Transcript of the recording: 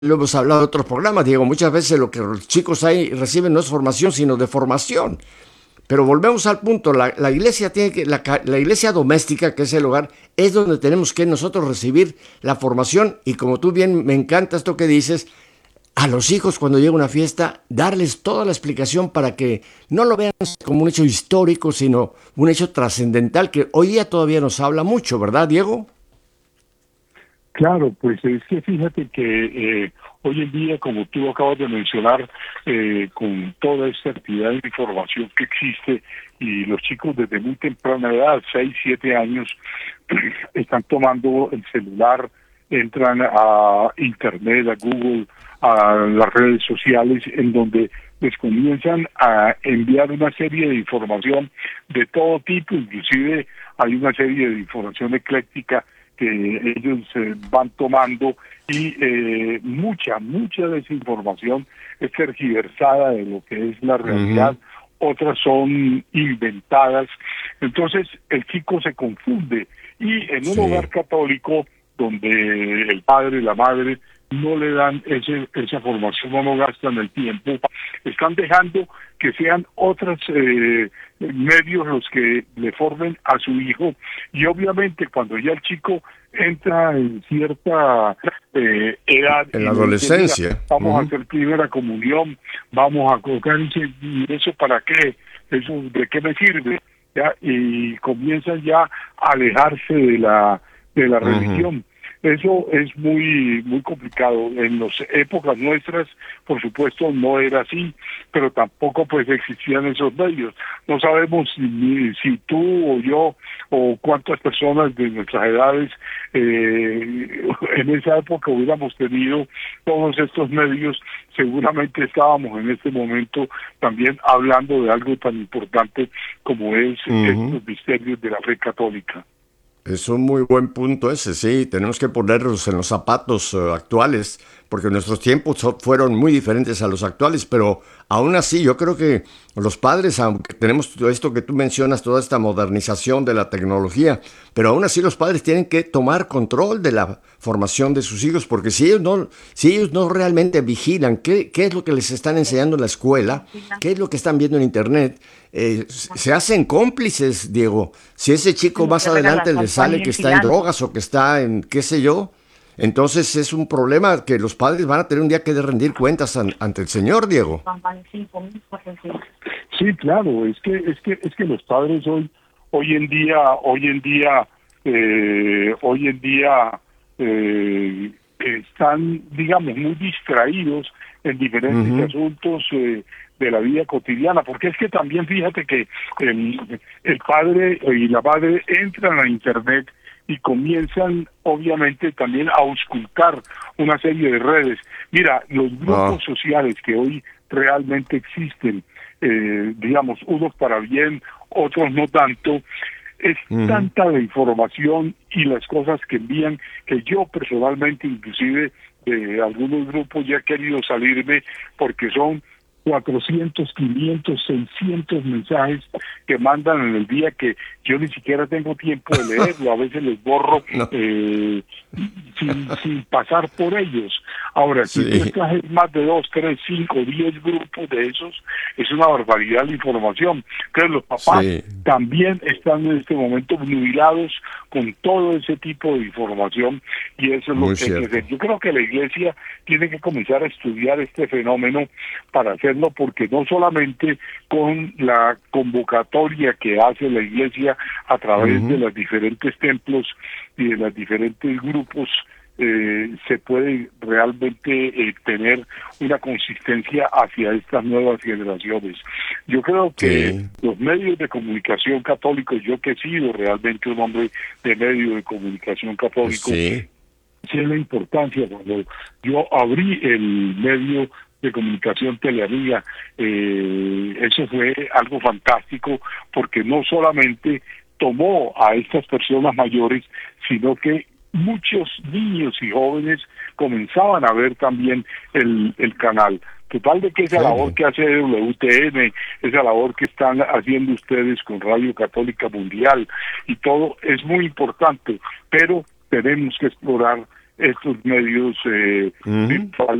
lo hemos hablado en otros programas, Diego, muchas veces lo que los chicos ahí reciben no es formación, sino de formación. Pero volvemos al punto, la iglesia tiene que, la iglesia doméstica, que es el hogar, es donde tenemos que nosotros recibir la formación y como tú bien me encanta esto que dices, a los hijos cuando llega una fiesta, darles toda la explicación para que no lo vean como un hecho histórico, sino un hecho trascendental que hoy día todavía nos habla mucho, ¿verdad, Diego? Claro, pues es que fíjate que hoy en día, como tú acabas de mencionar, con toda esta actividad de información que existe y los chicos desde muy temprana edad, 6, 7 años, están tomando el celular, entran a Internet, a Google, a las redes sociales, en donde les comienzan a enviar una serie de información de todo tipo, inclusive hay una serie de información ecléctica que ellos van tomando y mucha de esa información es tergiversada de lo que es la realidad, otras son inventadas, entonces el chico se confunde y en un Sí. hogar católico donde el padre y la madre no le dan esa formación, no gastan el tiempo, están dejando que sean otros medios los que le formen a su hijo y obviamente cuando ya el chico entra en cierta edad En y la le dice, mira, adolescencia. vamos a hacer primera comunión, vamos a colocar ¿y eso para qué? ¿Eso de qué me sirve? ¿Ya? Y comienzan ya a alejarse de la religión. Eso es muy complicado. En las épocas nuestras, por supuesto, no era así, pero tampoco pues existían esos medios. No sabemos si tú o yo o cuántas personas de nuestras edades en esa época hubiéramos tenido todos estos medios, seguramente estábamos en este momento también hablando de algo tan importante como es estos misterios de la fe católica. Es un muy buen punto ese, sí. Tenemos que ponernos en los zapatos actuales, porque nuestros tiempos fueron muy diferentes a los actuales, pero aún así yo creo que los padres, aunque tenemos todo esto que tú mencionas, toda esta modernización de la tecnología, pero aún así los padres tienen que tomar control de la formación de sus hijos, porque si ellos no realmente vigilan qué es lo que les están enseñando en la escuela, qué es lo que están viendo en internet, se hacen cómplices, Diego. Si ese chico más adelante le sale que está en drogas o que está en qué sé yo, entonces es un problema que los padres van a tener un día que rendir cuentas ante el Señor, Diego. Sí, claro, es que los padres hoy en día están, digamos, muy distraídos en diferentes asuntos de la vida cotidiana, porque es que también fíjate que el padre y la madre entran a internet y comienzan obviamente también a auscultar una serie de redes. Mira, los grupos sociales que hoy realmente existen, digamos, unos para bien, otros no tanto, es tanta la información y las cosas que envían que yo personalmente, inclusive de algunos grupos, ya he querido salirme porque son 400, 500, 600 mensajes que mandan en el día que yo ni siquiera tengo tiempo de leerlo, a veces les borro No. sin pasar por ellos. Ahora, si tú Sí, estás en más de 2, 3, 5, 10 grupos de esos, es una barbaridad la información. Entonces los papás sí. también están en este momento nubilados con todo ese tipo de información y eso es lo Muy que hay que cierto. hacer. Yo creo que la iglesia tiene que comenzar a estudiar este fenómeno para hacerlo, porque no solamente con la convocatoria que hace la iglesia a través de los diferentes templos y de los diferentes grupos se puede realmente tener una consistencia hacia estas nuevas generaciones. Yo creo que Sí, los medios de comunicación católicos, yo que he sido realmente un hombre de medio de comunicación católico, sí. sé la importancia cuando yo abrí el medio de comunicación Teleamiga, eso fue algo fantástico porque no solamente tomó a estas personas mayores, sino que muchos niños y jóvenes comenzaban a ver también el canal. Total de que esa labor Sí. que hace WTN, esa labor que están haciendo ustedes con Radio Católica Mundial y todo es muy importante, pero tenemos que explorar estos medios virtuales